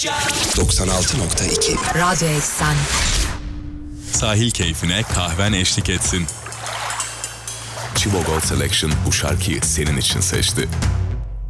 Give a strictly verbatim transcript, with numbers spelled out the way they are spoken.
doksan altı nokta iki Radyo Eksen. Sahil keyfine kahven eşlik etsin. Chivo Gold Selection bu şarkıyı senin için seçti.